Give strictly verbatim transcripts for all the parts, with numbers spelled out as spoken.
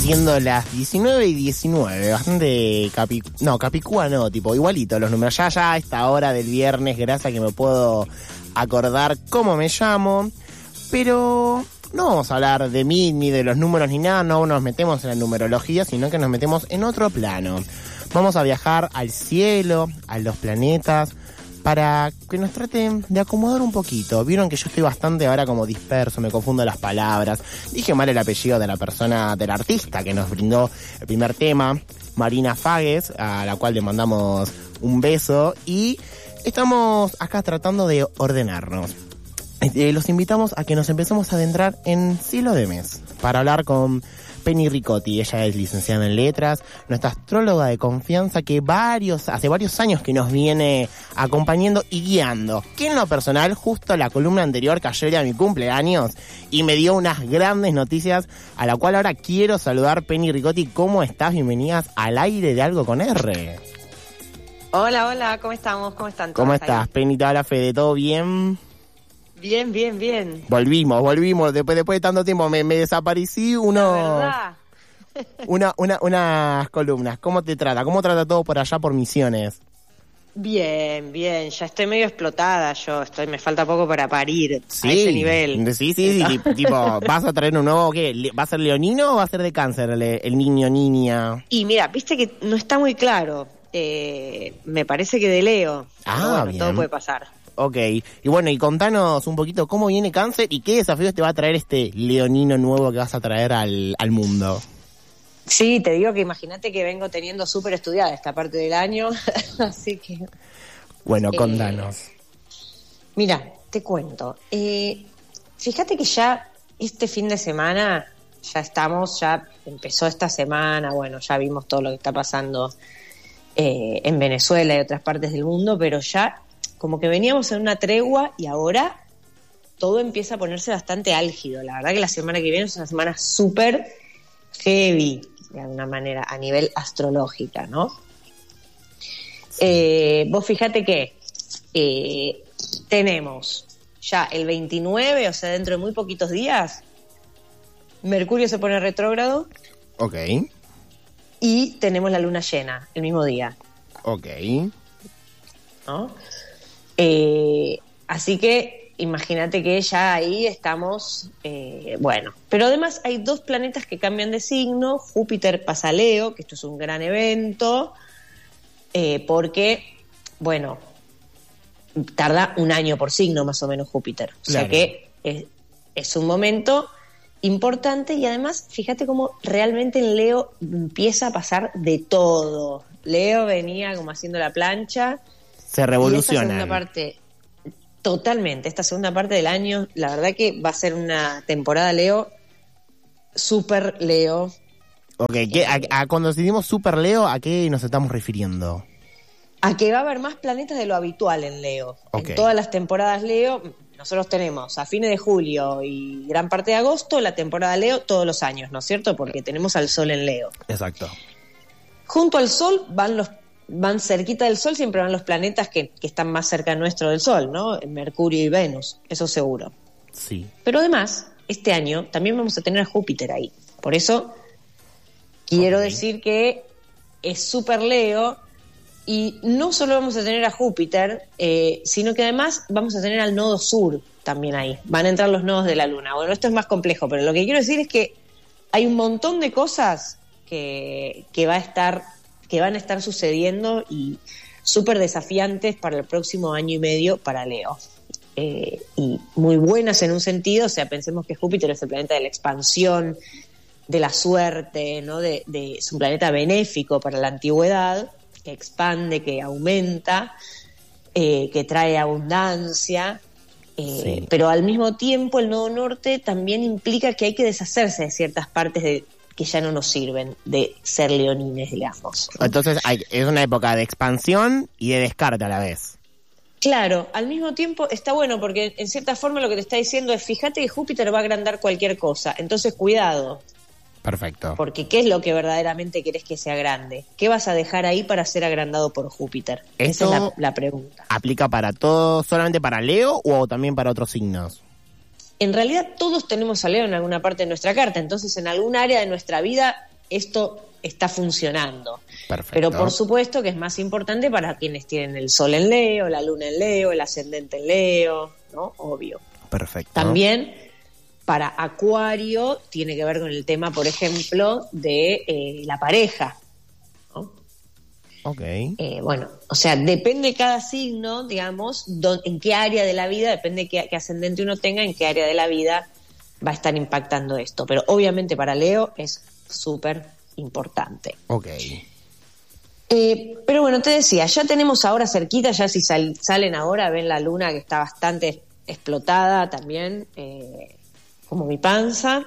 Siendo las diecinueve y diecinueve, bastante capi... No, capicúa no, tipo, igualito los números. Ya, ya a esta hora del viernes, gracias que me puedo acordar cómo me llamo. Pero no vamos a hablar de mí, ni de los números, ni nada. No nos metemos en la numerología, sino que nos metemos en otro plano. Vamos a viajar al cielo, a los planetas, para que nos traten de acomodar un poquito. Vieron que yo estoy bastante ahora como disperso, me confundo las palabras. Dije mal el apellido de la persona, del artista que nos brindó el primer tema, Marina Fagues, a la cual le mandamos un beso. Y estamos acá tratando de ordenarnos. Eh, los invitamos a que nos empecemos a adentrar en Cielo de Mes, para hablar con Penny Ricotti. Ella es licenciada en letras, nuestra astróloga de confianza que varios, hace varios años que nos viene acompañando y guiando. Que en lo personal, justo la columna anterior cayó era mi cumpleaños y me dio unas grandes noticias, a la cual ahora quiero saludar. Penny Ricotti, ¿cómo estás? Bienvenidas al aire de Algo con R. Hola, hola, ¿cómo estamos? ¿Cómo están todos? ¿Cómo estás, ahí? Penny? ¿Te habla Fede? ¿Todo bien? Bien, bien, bien. Volvimos, volvimos. Después, después de tanto tiempo me, me desaparecí uno, ¿verdad? una, una, unas columnas. ¿Cómo te trata? ¿Cómo trata todo por allá por Misiones? Bien, bien. Ya estoy medio explotada yo. Estoy, me falta poco para parir sí, a ese nivel. Sí, sí, sí. Tipo, ¿vas a traer un nuevo qué? ¿Va a ser leonino o va a ser de cáncer el, el niño, niña? Y mira, viste que no está muy claro. Eh, me parece que de Leo. Ah, bueno, bien. Todo puede pasar. Ok, y bueno, y contanos un poquito cómo viene Cáncer y qué desafíos te va a traer este leonino nuevo que vas a traer al, al mundo. Sí, te digo que imagínate que vengo teniendo súper estudiada esta parte del año, así que... Bueno, eh, contanos. Mira, te cuento. Eh, fíjate que ya este fin de semana, ya estamos, ya empezó esta semana, bueno, ya vimos todo lo que está pasando eh, en Venezuela y otras partes del mundo, pero ya... como que veníamos en una tregua y ahora todo empieza a ponerse bastante álgido. La verdad que la semana que viene es una semana súper heavy, de alguna manera, a nivel astrológica, ¿no? Sí. Eh, vos fíjate que eh, tenemos ya el veintinueve, o sea, dentro de muy poquitos días, Mercurio se pone retrógrado. Ok. Y tenemos la luna llena el mismo día. Ok. ¿No? Eh, así que imagínate que ya ahí estamos, eh, bueno, pero además hay dos planetas que cambian de signo. Júpiter pasa a Leo, que esto es un gran evento, eh, porque, bueno, tarda un año por signo más o menos Júpiter, o claro. sea que es, es un momento importante y además fíjate cómo realmente en Leo empieza a pasar de todo. Leo venía como haciendo la plancha. Se revoluciona. Esta segunda parte, totalmente, esta segunda parte del año, la verdad que va a ser una temporada Leo, super Leo. Ok, ¿qué, a, a, cuando decidimos super Leo, ¿a qué nos estamos refiriendo? A que va a haber más planetas de lo habitual en Leo. Okay. En todas las temporadas Leo, nosotros tenemos a fines de julio y gran parte de agosto la temporada Leo todos los años, ¿no es cierto? Porque tenemos al Sol en Leo. Exacto. Junto al Sol van los van cerquita del Sol, siempre van los planetas que, que están más cerca nuestro del Sol, ¿no? Mercurio y Venus, eso seguro. Sí. Pero además, este año también vamos a tener a Júpiter ahí. Por eso quiero okay. decir que es súper Leo y no solo vamos a tener a Júpiter, eh, sino que además vamos a tener al nodo sur también ahí. Van a entrar los nodos de la Luna. Bueno, esto es más complejo, pero lo que quiero decir es que hay un montón de cosas que, que va a estar... que van a estar sucediendo y súper desafiantes para el próximo año y medio para Leo. Eh, y muy buenas en un sentido, o sea, pensemos que Júpiter es el planeta de la expansión, de la suerte, ¿no? De, de, es un planeta benéfico para la antigüedad, que expande, que aumenta, eh, que trae abundancia, eh, sí. Pero al mismo tiempo el nodo norte también implica que hay que deshacerse de ciertas partes de que ya no nos sirven de ser leonines, digamos. Entonces hay, es una época de expansión y de descarte a la vez. Claro, al mismo tiempo está bueno porque en cierta forma lo que te está diciendo es fíjate que Júpiter va a agrandar cualquier cosa, entonces cuidado. Perfecto. Porque ¿qué es lo que verdaderamente querés que sea grande? ¿Qué vas a dejar ahí para ser agrandado por Júpiter? Esa es la, la pregunta. ¿Aplica para todo, solamente para Leo o también para otros signos? En realidad todos tenemos a Leo en alguna parte de nuestra carta, entonces en algún área de nuestra vida esto está funcionando. Perfecto. Pero por supuesto que es más importante para quienes tienen el sol en Leo, la luna en Leo, el ascendente en Leo, ¿no? Obvio. Perfecto. También para Acuario tiene que ver con el tema, por ejemplo, de eh, la pareja, ¿no? Ok. Eh, bueno, o sea, depende cada signo, digamos, don, en qué área de la vida, depende qué, qué ascendente uno tenga, en qué área de la vida va a estar impactando esto. Pero obviamente para Leo es súper importante. Ok. Eh, pero bueno, te decía, ya tenemos ahora cerquita, ya si sal, salen ahora, ven la luna que está bastante explotada también, eh, como mi panza.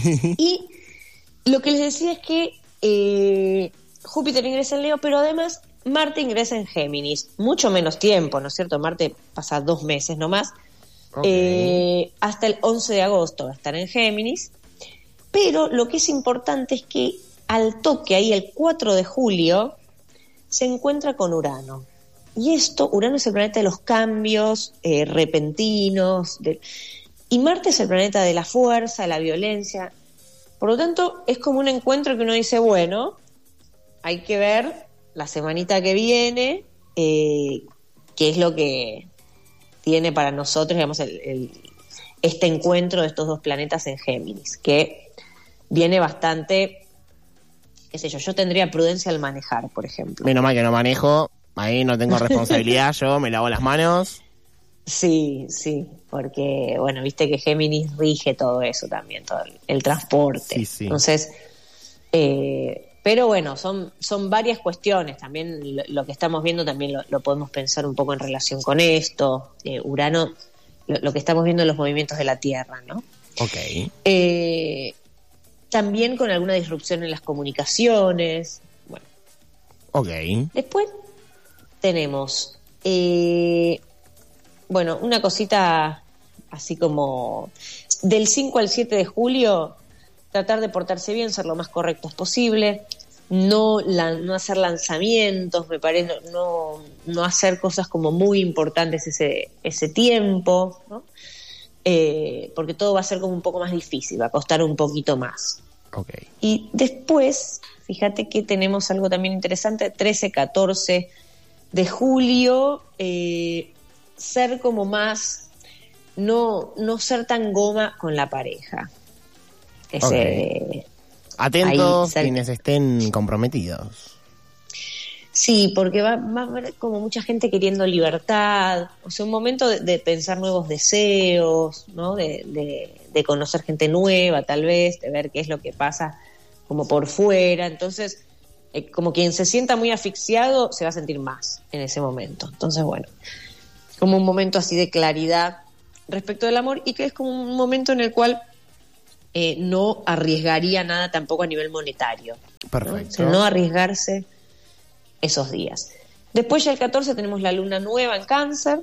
Y lo que les decía es que eh, Júpiter ingresa en Leo, pero además Marte ingresa en Géminis. Mucho menos tiempo, ¿no es cierto? Marte pasa dos meses nomás. Okay. Eh, hasta el once de agosto va a estar en Géminis. Pero lo que es importante es que al toque, ahí el cuatro de julio, se encuentra con Urano. Y esto, Urano es el planeta de los cambios eh, repentinos, de, y Marte es el planeta de la fuerza, de la violencia. Por lo tanto, es como un encuentro que uno dice, bueno, hay que ver la semanita que viene, eh, qué es lo que tiene para nosotros, digamos, el, el, este encuentro de estos dos planetas en Géminis, que viene bastante, qué sé yo, yo tendría prudencia al manejar, por ejemplo. Menos mal que no manejo, ahí no tengo responsabilidad, yo me lavo las manos. Sí, sí, porque, bueno, viste que Géminis rige todo eso también, todo el, el transporte. Sí, sí. Entonces, eh, pero bueno, son, son varias cuestiones. También lo, lo que estamos viendo también lo, lo podemos pensar un poco en relación con esto. Eh, Urano, lo, lo que estamos viendo en los movimientos de la Tierra, ¿no? Ok. Eh, también con alguna disrupción en las comunicaciones. Bueno. Ok. Después tenemos, eh, bueno, una cosita así como del cinco al siete de julio, tratar de portarse bien, ser lo más correctos posible, no, la, no hacer lanzamientos, me parece, no, no hacer cosas como muy importantes ese, ese tiempo, ¿no? Eh, porque todo va a ser como un poco más difícil, va a costar un poquito más. Okay. Y después, fíjate que tenemos algo también interesante, trece, catorce de julio, eh, ser como más, no, no ser tan goma con la pareja. Ese, okay. Atentos ahí, quienes estén comprometidos. Sí, porque va, va a haber como mucha gente queriendo libertad, o sea, un momento de, de pensar nuevos deseos, ¿no? De, de, de conocer gente nueva, tal vez, de ver qué es lo que pasa como por fuera. Entonces, eh, como quien se sienta muy asfixiado, se va a sentir más en ese momento. Entonces, bueno, como un momento así de claridad respecto del amor, y que es como un momento en el cual eh, no arriesgaría nada tampoco a nivel monetario. Perfecto. ¿no? O sea, no arriesgarse esos días. Después ya el catorce tenemos la luna nueva en Cáncer,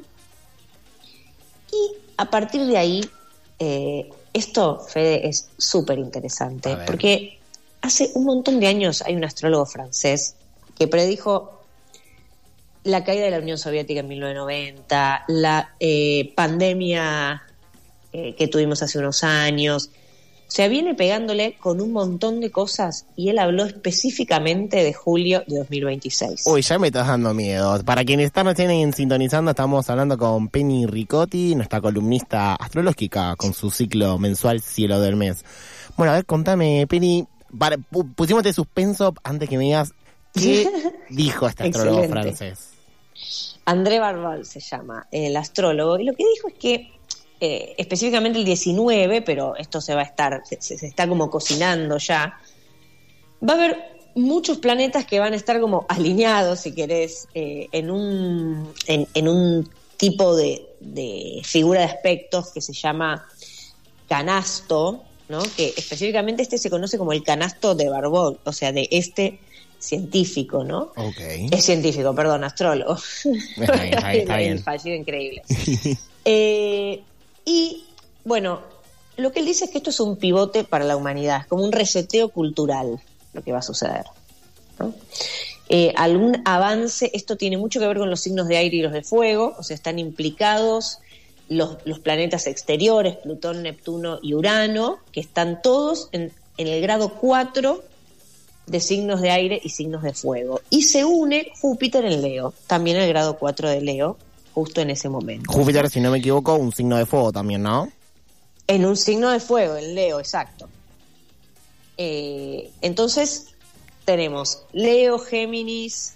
y a partir de ahí eh, esto, Fede, es súper interesante, porque hace un montón de años hay un astrólogo francés que predijo la caída de la Unión Soviética en mil novecientos noventa, la eh, pandemia eh, que tuvimos hace unos años. O sea, viene pegándole con un montón de cosas, y él habló específicamente de julio de dos mil veintiséis. Uy, ya me estás dando miedo. Para quienes están recién sintonizando, estamos hablando con Penny Ricotti, nuestra columnista astrológica, con su ciclo mensual Cielo del Mes. Bueno, a ver, contame, Penny, para, pusimos de suspenso antes que me digas qué dijo este astrólogo francés. André Barbal se llama, el astrólogo, y lo que dijo es que Eh, específicamente el diecinueve, pero esto se va a estar, se, se está como cocinando ya, va a haber muchos planetas que van a estar como alineados, si querés, eh, en un en, en un tipo de, de figura de aspectos que se llama canasto, ¿no? Que específicamente este se conoce como el canasto de Barbol, o sea, de este científico, ¿no? Okay. Es científico, perdón, astrólogo. Está bien, está bien, está bien. El fallido increíble. eh, Y, bueno, lo que él dice es que esto es un pivote para la humanidad, es como un reseteo cultural lo que va a suceder, ¿no? Eh, algún avance, esto tiene mucho que ver con los signos de aire y los de fuego, o sea, están implicados los, los planetas exteriores, Plutón, Neptuno y Urano, que están todos en, en el grado cuatro de signos de aire y signos de fuego. Y se une Júpiter en Leo, también el grado cuatro de Leo, justo en ese momento. Júpiter, si no me equivoco, un signo de fuego también, ¿no? En un signo de fuego, en Leo, exacto. Eh, entonces, tenemos Leo, Géminis,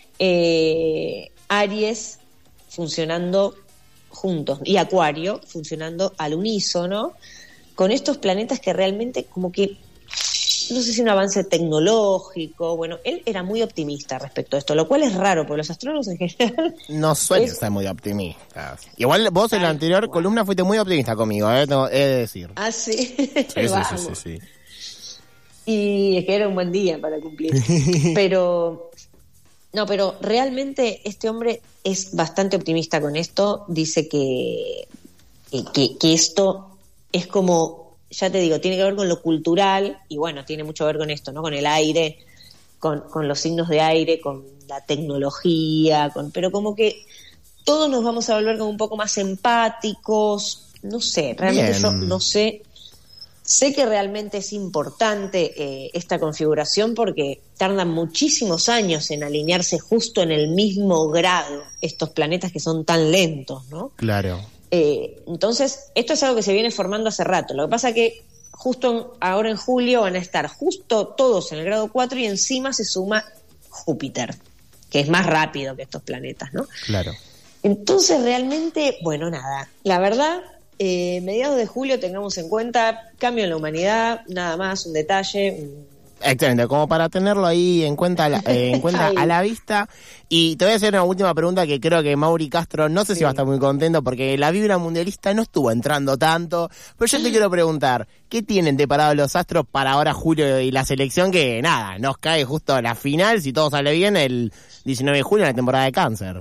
eh, Aries funcionando juntos y Acuario funcionando al unísono, con estos planetas que realmente como que, no sé si un avance tecnológico, bueno, él era muy optimista respecto a esto, lo cual es raro, porque los astrólogos en general... No suelen es... ser muy optimistas. Igual vos en la anterior wow. columna fuiste muy optimista conmigo, ¿eh? Tengo, he de decir. Ah, sí. Sí, sí, sí, sí, sí. Y es que era un buen día para cumplir. Pero... No, pero realmente este hombre es bastante optimista con esto. Dice que, que, que esto es como, ya te digo, tiene que ver con lo cultural y bueno, tiene mucho que ver con esto, ¿no? Con el aire, con, con los signos de aire, con la tecnología, con, pero como que todos nos vamos a volver como un poco más empáticos. No sé, realmente Bien. yo no sé... Sé que realmente es importante eh, esta configuración porque tardan muchísimos años en alinearse justo en el mismo grado estos planetas que son tan lentos, ¿no? Claro. Eh, entonces, esto es algo que se viene formando hace rato. Lo que pasa que justo en, ahora en julio van a estar justo todos en el grado cuatro y encima se suma Júpiter, que es más rápido que estos planetas, ¿no? Claro. Entonces, realmente, bueno, nada, la verdad... Eh, mediados de julio tengamos en cuenta cambio en la humanidad, nada más, un detalle. Excelente, como para tenerlo ahí en cuenta, eh, en cuenta a la vista. Y te voy a hacer una última pregunta que creo que Mauri Castro, no sé sí. si va a estar muy contento porque la vibra mundialista no estuvo entrando tanto, pero yo te quiero preguntar, ¿qué tienen deparado los astros para ahora julio y la selección? Que nada, nos cae justo a la final, si todo sale bien, el diecinueve de julio en la temporada de Cáncer.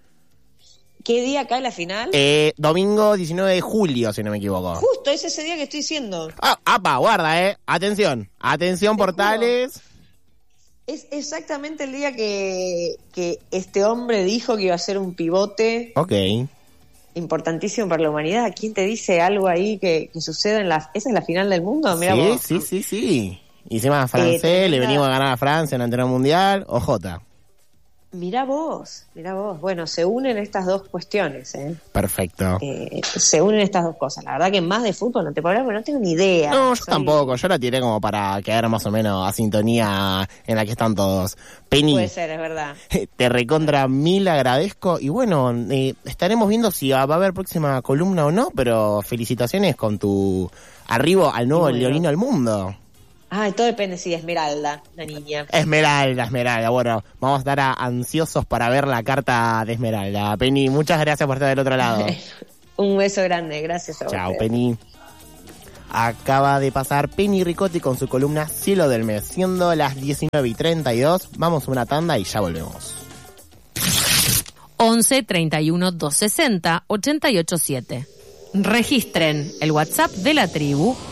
¿Qué día cae la final? Eh, domingo diecinueve de julio, si no me equivoco. Justo, es ese día que estoy diciendo. Ah, apa, guarda, eh. Atención, atención, Te portales. Juro. Es exactamente el día que, que este hombre dijo que iba a ser un pivote. Ok. Importantísimo para la humanidad. ¿Quién te dice algo ahí que, que suceda en la... ¿Esa es la final del mundo? Mirá sí, vos. sí, sí, sí. Y encima francés, eh, le venimos a ganar a Francia en la anterior mundial. Ojota. Mirá vos, mirá vos. Bueno, se unen estas dos cuestiones, ¿eh? Perfecto. Eh, se unen estas dos cosas. La verdad que más de fútbol no te puedo hablar porque no tengo ni idea. No, yo Soy... tampoco. Yo la tiré como para quedar más o menos a sintonía en la que están todos. Penny. Puede ser, es verdad. Te recontra mil agradezco. Y bueno, eh, estaremos viendo si va a haber próxima columna o no, pero felicitaciones con tu arribo al nuevo bueno. Leonino al mundo. Ah, todo depende si sí, Esmeralda, la niña. Esmeralda, Esmeralda. Bueno, vamos a estar a, ansiosos para ver la carta de Esmeralda. Penny, muchas gracias por estar del otro lado. Un beso grande, gracias a vos. Chao, Penny. Acaba de pasar Penny Ricotti con su columna Cielo del Mes, siendo las diecinueve y treinta y dos. Vamos a una tanda y ya volvemos. once treinta y uno, doscientos sesenta, ochenta y ocho siete. Registren el WhatsApp de la tribu